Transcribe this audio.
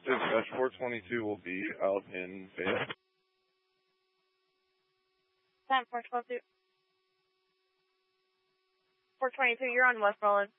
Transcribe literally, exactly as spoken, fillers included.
Dispatch four twenty-two will be out in Fayette. Time four twelve two. four twenty-two, you're on Westmoreland.